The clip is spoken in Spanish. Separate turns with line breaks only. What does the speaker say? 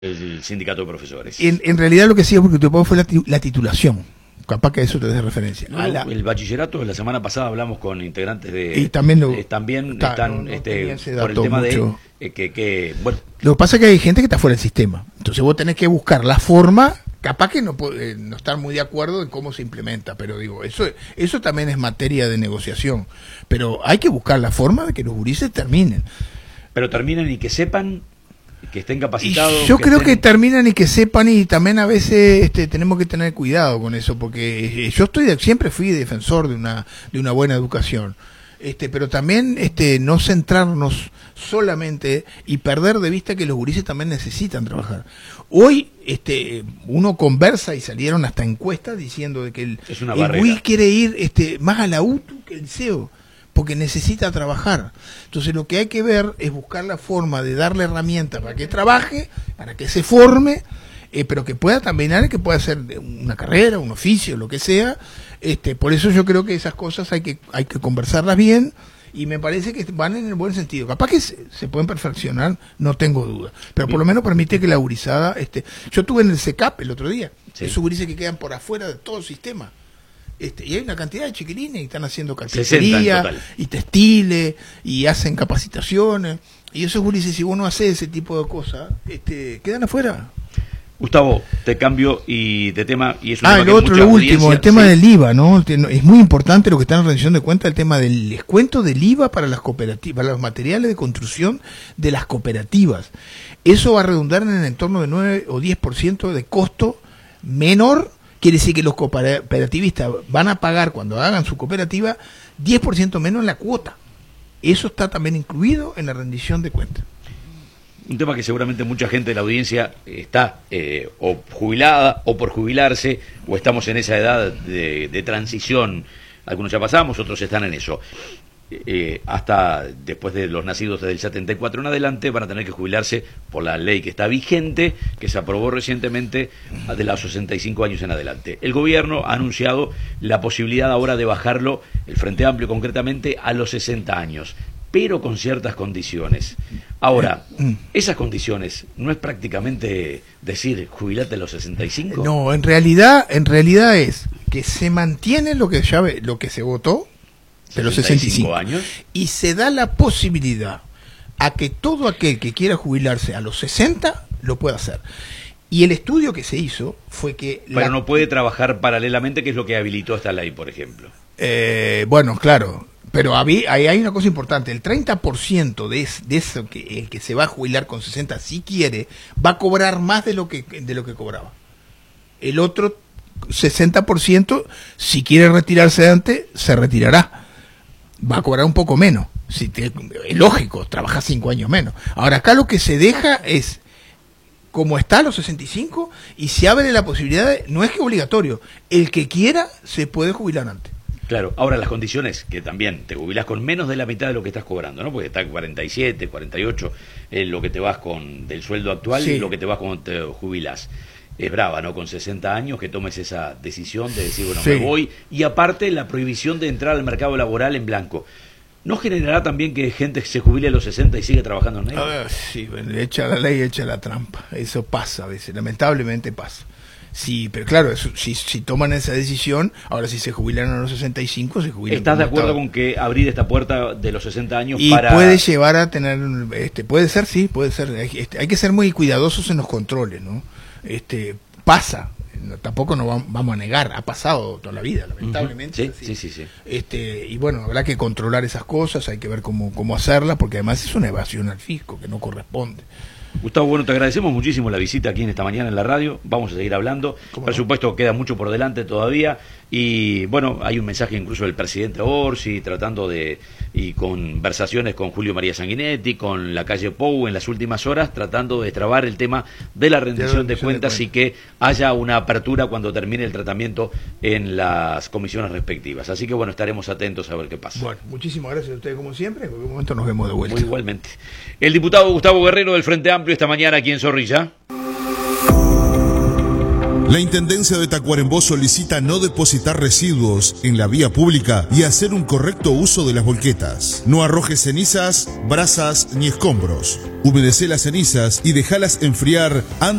el sindicato de profesores.
En realidad lo que sí es preocupado fue la titulación. Capaz que a eso te des referencia.
No, el bachillerato, la semana pasada hablamos con integrantes de...
Y también
están por el tema
mucho.
De bueno.
Lo que pasa es que hay gente que está fuera del sistema. Entonces vos tenés que buscar la forma, capaz que no estar muy de acuerdo en cómo se implementa, pero digo, eso también es materia de negociación. Pero hay que buscar la forma de que los gurises terminen.
Pero terminen y que sepan, que estén capacitados.
Y yo creo que terminan y que sepan, y también a veces tenemos que tener cuidado con eso, porque yo siempre fui defensor de una buena educación, pero también no centrarnos solamente y perder de vista que los gurises también necesitan trabajar. Hoy uno conversa y salieron hasta encuestas diciendo de que el guri quiere ir más a la UTU que el liceo, porque necesita trabajar. Entonces lo que hay que ver es buscar la forma de darle herramientas para que trabaje, para que se forme, pero que pueda también, que pueda hacer una carrera, un oficio, lo que sea. Por eso yo creo que esas cosas hay que conversarlas bien, y me parece que van en el buen sentido. Capaz que se pueden perfeccionar, no tengo duda, pero por lo menos permite que la gurizada, yo estuve en el CECAP el otro día, sí. Esos gurises que quedan por afuera de todo el sistema. Y hay una cantidad de chiquilines que están haciendo carpintería y textiles y hacen capacitaciones, y esos gurises, si vos no haces ese tipo de cosas, quedan afuera.
Gustavo, te cambio y de tema, y es un tema
lo último, el tema del IVA, ¿no? Es muy importante lo que están en rendición de cuenta, el tema del descuento del IVA para las cooperativas, para los materiales de construcción de las cooperativas. Eso va a redundar en el entorno de 9 o 10% de costo menor. Quiere decir que los cooperativistas van a pagar, cuando hagan su cooperativa, 10% menos en la cuota. Eso está también incluido en la rendición de cuentas.
Un tema que seguramente mucha gente de la audiencia está o jubilada o por jubilarse, o estamos en esa edad de transición. Algunos ya pasamos, otros están en eso. Hasta después de los nacidos desde el 74 en adelante van a tener que jubilarse por la ley que está vigente, que se aprobó recientemente, de los 65 años en adelante. El gobierno ha anunciado la posibilidad ahora de bajarlo, el Frente Amplio concretamente, a los 60 años, pero con ciertas condiciones. Ahora, esas condiciones no es prácticamente decir jubilate a los 65.
No, en realidad es que se mantiene lo que se votó de los 65
años,
y se da la posibilidad a que todo aquel que quiera jubilarse a los 60 lo pueda hacer. Y el estudio que se hizo fue que...
Pero no puede trabajar paralelamente, que es lo que habilitó esta ley, por ejemplo.
Bueno, claro, pero ahí hay una cosa importante. El 30% de eso el que se va a jubilar con 60, si quiere, va a cobrar más de lo que cobraba. El otro 60%, si quiere retirarse antes, se retirará. Va a cobrar un poco menos. Es lógico, trabaja 5 años menos. Ahora, acá lo que se deja es como está a los 65, y se abre la posibilidad no es que obligatorio, el que quiera se puede jubilar antes.
Claro, ahora las condiciones, que también te jubilás con menos de la mitad de lo que estás cobrando, ¿no? Porque está 47, 48, lo que te vas del sueldo actual, sí, y lo que te vas cuando te jubilás. Es brava, ¿no? Con 60 años que tomes esa decisión de decir, bueno, sí, me voy. Y aparte, la prohibición de entrar al mercado laboral en blanco. ¿No generará también que gente se jubile a los 60 y sigue trabajando en negro?
Sí, bueno, echa la ley, echa la trampa. Eso pasa a veces, lamentablemente pasa. Sí, pero claro, si toman esa decisión, ahora si se jubilan a los 65, se jubilan.
¿Estás de acuerdo con que abrir esta puerta de los 60 años
y
para...?
Puede llevar a tener, puede ser, sí, puede ser. Hay que ser muy cuidadosos en los controles, ¿no? Pasa, tampoco nos vamos a negar, ha pasado toda la vida, lamentablemente.
Sí.
Y bueno, habrá que controlar esas cosas, hay que ver cómo hacerlas, porque además es una evasión al fisco que no corresponde.
Gustavo, bueno, te agradecemos muchísimo la visita aquí en esta mañana en la radio. Vamos a seguir hablando. Por supuesto, queda mucho por delante todavía. Y bueno, hay un mensaje incluso del presidente Orsi tratando y conversaciones con Julio María Sanguinetti, con la calle Pou en las últimas horas, tratando de destrabar el tema de la rendición de cuentas y que haya una apertura cuando termine el tratamiento en las comisiones respectivas. Así que bueno, estaremos atentos a ver qué pasa.
Bueno, muchísimas gracias a ustedes como siempre. En algún momento nos vemos de vuelta.
Muy igualmente. El diputado Gustavo Guerrero del Frente Amplio esta mañana aquí en Zorrilla.
La Intendencia de Tacuarembó solicita no depositar residuos en la vía pública y hacer un correcto uso de las volquetas. No arrojes cenizas, brasas ni escombros. Humedece las cenizas y déjalas enfriar antes